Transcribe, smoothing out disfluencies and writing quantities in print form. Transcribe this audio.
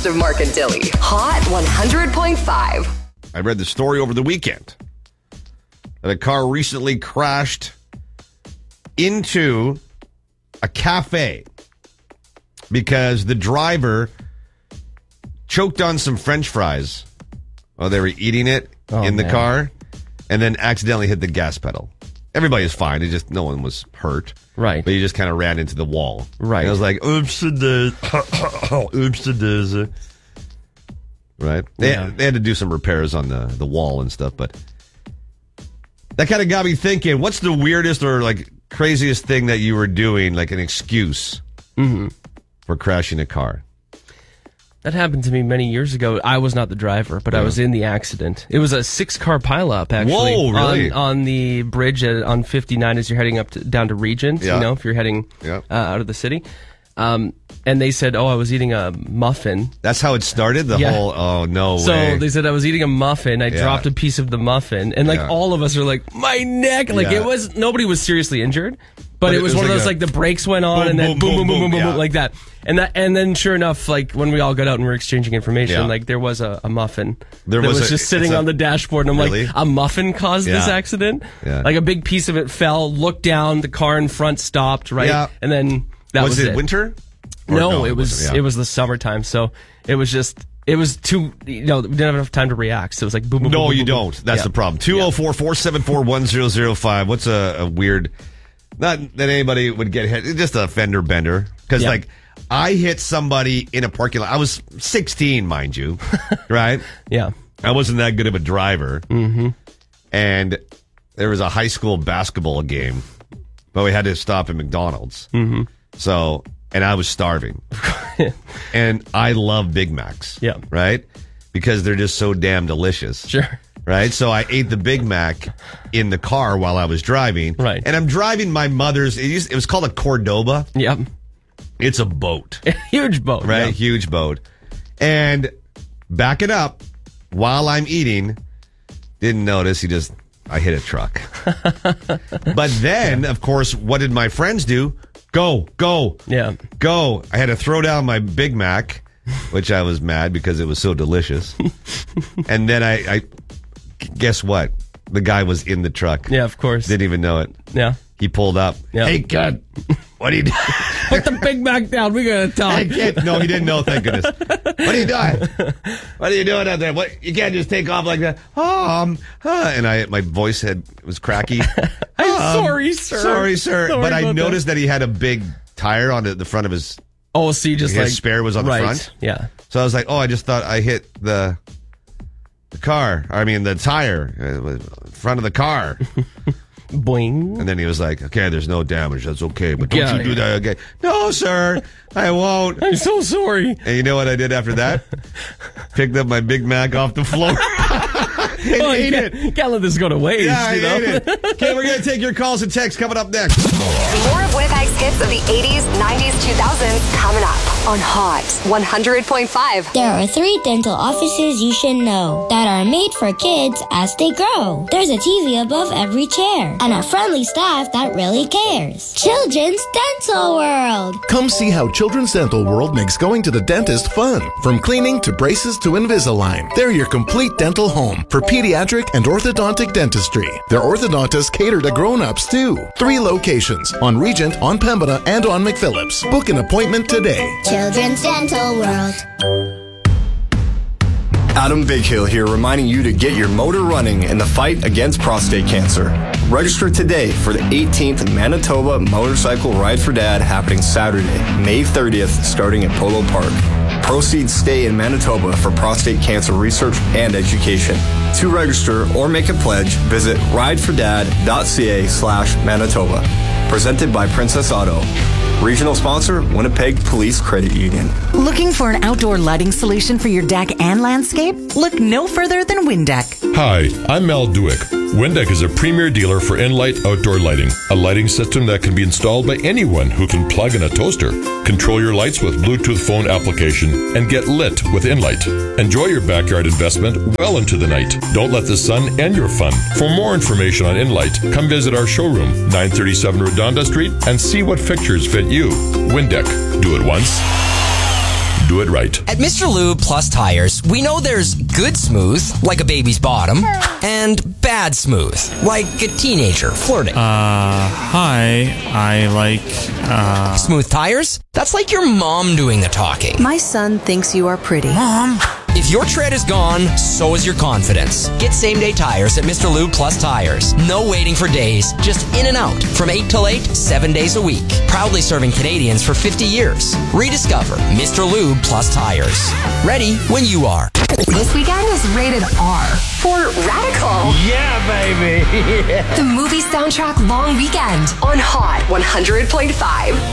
best of Mark and Dilly. Hot 100.5. I read the story over the weekend that a car recently crashed into a cafe because the driver choked on some French fries while they were eating it in the car and then accidentally hit the gas pedal. Everybody was fine. It just, no one was hurt. Right. But he just kind of ran into the wall. Right. And I was like, oops-a-daisy. Right. They had to do some repairs on the wall and stuff, but that kind of got me thinking, what's the weirdest or like craziest thing that you were doing, like an excuse for crashing a car? That happened to me many years ago. I was not the driver, but I was in the accident. It was a 6-car pileup, actually. Whoa, really? On the bridge on 59 as you're heading down to Regent, if you're heading out of the city. And they said, I was eating a muffin. That's how it started? The whole, no way. So they said I was eating a muffin. I dropped a piece of the muffin. And all of us are like, my neck. Like nobody was seriously injured. But it was one of those, the brakes went on and then boom, boom, boom, boom, boom, like that. And then sure enough, when we all got out and we were exchanging information, there was a muffin that was just sitting on the dashboard. And I'm like, a muffin caused this accident? Yeah. Like a big piece of it fell, looked down, the car in front stopped, right? Yeah. And then that was it. Winter? No, it was the summertime. So it was too, we didn't have enough time to react. So it was like boom, boom, boom. No, boom, you boom, don't. boom. That's the problem. 204-474-1005. What's a weird, not that anybody would get hit, it's just a fender bender. Because I hit somebody in a parking lot. I was 16, mind you, right? Yeah. I wasn't that good of a driver. Mm-hmm. And there was a high school basketball game, but we had to stop at McDonald's. Mm-hmm. So, and I was starving. And I love Big Macs. Yeah. Right? Because they're just so damn delicious. Sure. Right? So I ate the Big Mac in the car while I was driving. Right. And I'm driving my mother's, it was called a Cordoba. Yep. It's a boat. Huge boat. Right? Yeah. Huge boat. And backing up while I'm eating, didn't notice, I hit a truck. But then, of course, what did my friends do? Go. Yeah. Go. I had to throw down my Big Mac, which I was mad because it was so delicious. And then I guess what? The guy was in the truck. Yeah, of course. Didn't even know it. Yeah. He pulled up. Yeah. Hey, kid, what are you doing? Put the Big Mac down. We gotta talk. Hey, kid. No, he didn't know, thank goodness. What are you doing? What are you doing out there? What? You can't just take off like that. And my voice was cracky. I'm sorry, sir. Sorry, sir. But I noticed that he had a big tire on the front of his... Oh, so you just his spare was on the front? Yeah. So I was like, I just thought I hit the car. I mean, the tire. Front of the car. Boing. And then he was like, okay, there's no damage. That's okay. But don't you do that again. No, sir. I won't. I'm so sorry. And you know what I did after that? Picked up my Big Mac off the floor. And ate it. Can't let this go to waste. Yeah, I ate it. Okay, we're going to take your calls and texts coming up next. More of Winnipeg's hits of the 80s, 90s, 2000s coming up on Hot 100.5. There are 3 dental offices you should know that are made for kids as they grow. There's a TV above every chair and a friendly staff that really cares. Children's Dental World. Come see how Children's Dental World makes going to the dentist fun. From cleaning to braces to Invisalign, they're your complete dental home for pediatric and orthodontic dentistry. Their orthodontists cater to grown-ups too. 3 locations on Regent, on Pembina, and on McPhillips. Book an appointment today. Children's Dental World. Adam Bighill here, reminding you to get your motor running in the fight against prostate cancer. Register today for the 18th Manitoba Motorcycle Ride for Dad happening Saturday, May 30th, starting at Polo Park. Proceeds stay in Manitoba for prostate cancer research and education. To register or make a pledge, visit ridefordad.ca/Manitoba. Presented by Princess Auto. Regional sponsor, Winnipeg Police Credit Union. Looking for an outdoor lighting solution for your deck and landscape? Look no further than Windeck. Hi, I'm Mel Duick. Windeck is a premier dealer for Enlight outdoor lighting, a lighting system that can be installed by anyone who can plug in a toaster. Control your lights with Bluetooth phone application and get lit with Enlight. Enjoy your backyard investment well into the night. Don't let the sun end your fun. For more information on Enlight, come visit our showroom, 937 Redonda Street, and see what fixtures fit you. Windeck. Do it once. Do do it right. At Mr. Lube Plus Tires, we know there's good smooth, like a baby's bottom, and bad smooth, like a teenager flirting. Hi, I like, Smooth tires? That's like your mom doing the talking. My son thinks you are pretty. Mom. If your tread is gone, so is your confidence. Get same-day tires at Mr. Lube Plus Tires. No waiting for days, just in and out. From 8 till 8, 7 days a week. Proudly serving Canadians for 50 years. Rediscover Mr. Lube Plus Tires. Ready when you are. This weekend is rated R for radical. Yeah, baby. The movie soundtrack long weekend on Hot 100.5.